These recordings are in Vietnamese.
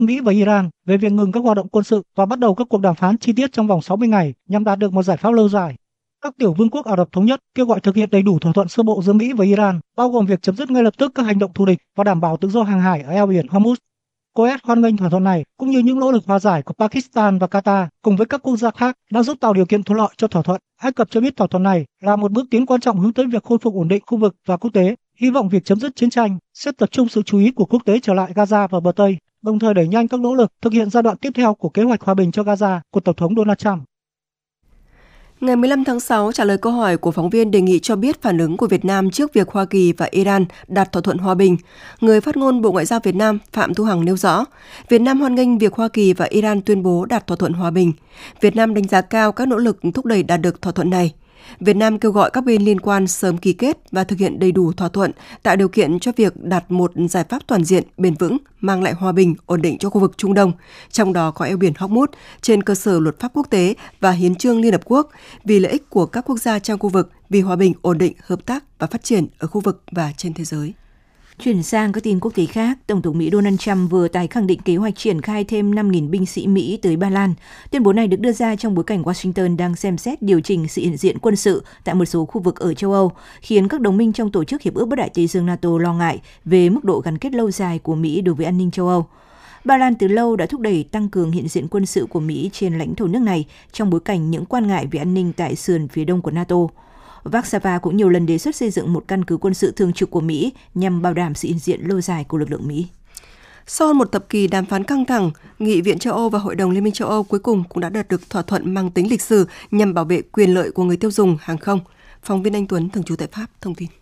Mỹ và Iran về việc ngừng các hoạt động quân sự và bắt đầu các cuộc đàm phán chi tiết trong vòng 60 ngày nhằm đạt được một giải pháp lâu dài. Các tiểu vương quốc Ả Rập Thống Nhất kêu gọi thực hiện đầy đủ thỏa thuận sơ bộ giữa Mỹ và Iran, bao gồm việc chấm dứt ngay lập tức các hành động thù địch và đảm bảo tự do hàng hải ở eo biển Hormuz. Coes hoan nghênh thỏa thuận này cũng như những nỗ lực hòa giải của Pakistan và Qatar cùng với các quốc gia khác đã giúp tạo điều kiện thuận lợi cho thỏa thuận. Ai Cập cho biết thỏa thuận này là một bước tiến quan trọng hướng tới việc khôi phục ổn định khu vực và quốc tế, hy vọng việc chấm dứt chiến tranh sẽ tập trung sự chú ý của quốc tế trở lại Gaza và bờ Tây, đồng thời đẩy nhanh các nỗ lực thực hiện giai đoạn tiếp theo của kế hoạch hòa bình cho Gaza của Tổng thống Donald Trump. Ngày 15 tháng 6, trả lời câu hỏi của phóng viên đề nghị cho biết phản ứng của Việt Nam trước việc Hoa Kỳ và Iran đạt thỏa thuận hòa bình, người phát ngôn Bộ Ngoại giao Việt Nam Phạm Thu Hằng nêu rõ, Việt Nam hoan nghênh việc Hoa Kỳ và Iran tuyên bố đạt thỏa thuận hòa bình. Việt Nam đánh giá cao các nỗ lực thúc đẩy đạt được thỏa thuận này. Việt Nam kêu gọi các bên liên quan sớm ký kết và thực hiện đầy đủ thỏa thuận, tạo điều kiện cho việc đạt một giải pháp toàn diện, bền vững, mang lại hòa bình, ổn định cho khu vực Trung Đông, trong đó có eo biển Hormuz, trên cơ sở luật pháp quốc tế và hiến chương Liên Hợp Quốc, vì lợi ích của các quốc gia trong khu vực, vì hòa bình, ổn định, hợp tác và phát triển ở khu vực và trên thế giới. Chuyển sang các tin quốc tế khác, Tổng thống Mỹ Donald Trump vừa tái khẳng định kế hoạch triển khai thêm 5.000 binh sĩ Mỹ tới Ba Lan. Tuyên bố này được đưa ra trong bối cảnh Washington đang xem xét điều chỉnh sự hiện diện quân sự tại một số khu vực ở châu Âu, khiến các đồng minh trong Tổ chức Hiệp ước Bắc Đại Tây Dương NATO lo ngại về mức độ gắn kết lâu dài của Mỹ đối với an ninh châu Âu. Ba Lan từ lâu đã thúc đẩy tăng cường hiện diện quân sự của Mỹ trên lãnh thổ nước này trong bối cảnh những quan ngại về an ninh tại sườn phía đông của NATO. Warsaw cũng nhiều lần đề xuất xây dựng một căn cứ quân sự thường trực của Mỹ nhằm bảo đảm sự hiện diện lâu dài của lực lượng Mỹ. Sau hơn một thập kỷ đàm phán căng thẳng, Nghị viện châu Âu và Hội đồng Liên minh châu Âu cuối cùng cũng đã đạt được thỏa thuận mang tính lịch sử nhằm bảo vệ quyền lợi của người tiêu dùng hàng không. Phóng viên Anh Tuấn, thường trú tại Pháp, thông tin.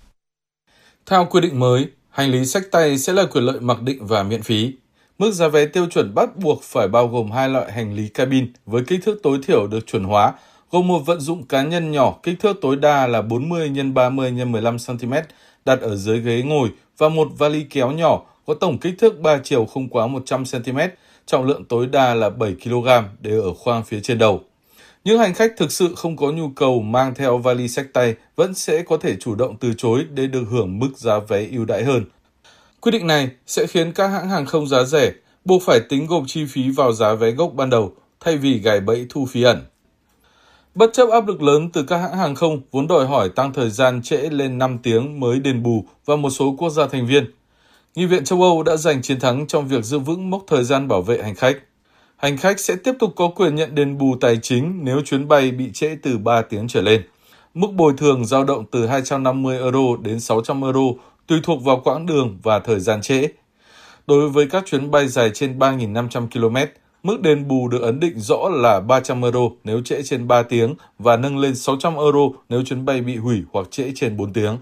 Theo quy định mới, hành lý xách tay sẽ là quyền lợi mặc định và miễn phí. Mức giá vé tiêu chuẩn bắt buộc phải bao gồm hai loại hành lý cabin với kích thước tối thiểu được chuẩn hóa, gồm một vận dụng cá nhân nhỏ kích thước tối đa là 40 x 30 x 15 cm đặt ở dưới ghế ngồi và một vali kéo nhỏ có tổng kích thước 3 chiều không quá 100 cm, trọng lượng tối đa là 7 kg để ở khoang phía trên đầu. Những hành khách thực sự không có nhu cầu mang theo vali xách tay vẫn sẽ có thể chủ động từ chối để được hưởng mức giá vé ưu đãi hơn. Quyết định này sẽ khiến các hãng hàng không giá rẻ buộc phải tính gộp chi phí vào giá vé gốc ban đầu thay vì gài bẫy thu phí ẩn. Bất chấp áp lực lớn từ các hãng hàng không vốn đòi hỏi tăng thời gian trễ lên 5 tiếng mới đền bù và một số quốc gia thành viên, Nghị viện châu Âu đã giành chiến thắng trong việc giữ vững mốc thời gian bảo vệ hành khách. Hành khách sẽ tiếp tục có quyền nhận đền bù tài chính nếu chuyến bay bị trễ từ 3 tiếng trở lên. Mức bồi thường dao động từ 250 euro đến 600 euro tùy thuộc vào quãng đường và thời gian trễ. Đối với các chuyến bay dài trên 3.500 km, mức đền bù được ấn định rõ là 300 euro nếu trễ trên 3 tiếng và nâng lên 600 euro nếu chuyến bay bị hủy hoặc trễ trên 4 tiếng.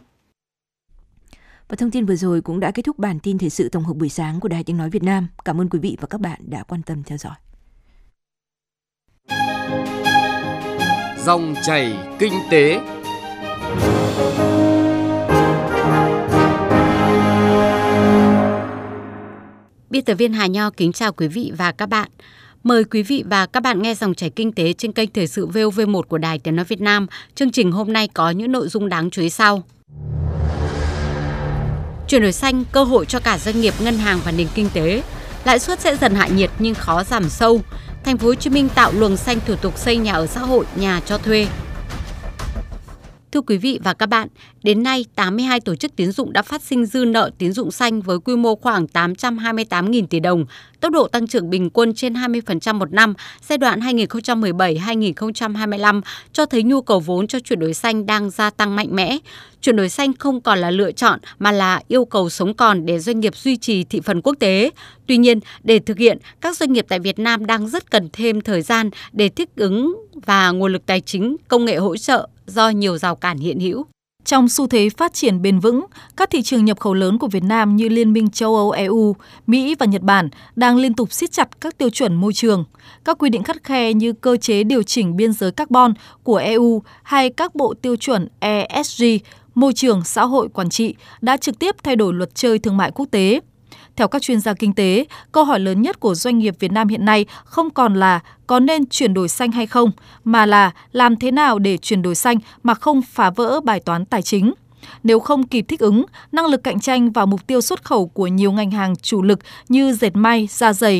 Và thông tin vừa rồi cũng đã kết thúc bản tin thời sự tổng hợp buổi sáng của Đài Tiếng Nói Việt Nam. Cảm ơn quý vị và các bạn đã quan tâm theo dõi. Dòng chảy kinh tế. Biên tập viên Hà Nho kính chào quý vị và các bạn. Mời quý vị và các bạn nghe dòng chảy kinh tế trên kênh Thời sự VOV1 của Đài Tiếng Nói Việt Nam. Chương trình hôm nay có những nội dung đáng chú ý sau. Chuyển đổi xanh, cơ hội cho cả doanh nghiệp, ngân hàng và nền kinh tế. Lãi suất sẽ dần hạ nhiệt nhưng khó giảm sâu. Thành phố Hồ Chí Minh tạo luồng xanh thủ tục xây nhà ở xã hội, nhà cho thuê. Thưa quý vị và các bạn, đến nay 82 tổ chức tín dụng đã phát sinh dư nợ tín dụng xanh với quy mô khoảng 828.000 tỷ đồng, tốc độ tăng trưởng bình quân trên 20% một năm giai đoạn 2017-2025 cho thấy nhu cầu vốn cho chuyển đổi xanh đang gia tăng mạnh mẽ. Chuyển đổi xanh không còn là lựa chọn mà là yêu cầu sống còn để doanh nghiệp duy trì thị phần quốc tế. Tuy nhiên, để thực hiện, các doanh nghiệp tại Việt Nam đang rất cần thêm thời gian để thích ứng và nguồn lực tài chính, công nghệ hỗ trợ do nhiều rào cản hiện hữu. Trong xu thế phát triển bền vững, các thị trường nhập khẩu lớn của Việt Nam như Liên minh châu Âu EU, Mỹ và Nhật Bản đang liên tục siết chặt các tiêu chuẩn môi trường. Các quy định khắt khe như cơ chế điều chỉnh biên giới carbon của EU hay các bộ tiêu chuẩn ESG, môi trường, xã hội, quản trị đã trực tiếp thay đổi luật chơi thương mại quốc tế. Theo các chuyên gia kinh tế, câu hỏi lớn nhất của doanh nghiệp Việt Nam hiện nay không còn là có nên chuyển đổi xanh hay không, mà là làm thế nào để chuyển đổi xanh mà không phá vỡ bài toán tài chính. Nếu không kịp thích ứng, năng lực cạnh tranh và mục tiêu xuất khẩu của nhiều ngành hàng chủ lực như dệt may, da giày,